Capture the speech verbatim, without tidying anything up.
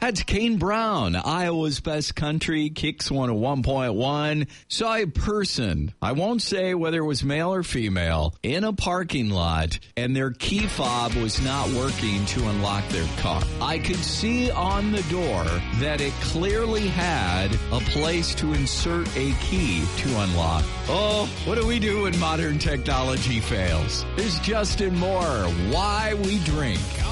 That's Kane Brown, Iowa's Best Country, Kicks one oh one point one. Saw a person, I won't say whether it was male or female, in a parking lot, and their key fob was not working to unlock their car. I could see on the door that it clearly had a place to insert a key to unlock. Oh, what do we do when modern technology fails? There's Justin Moore, Why We Drink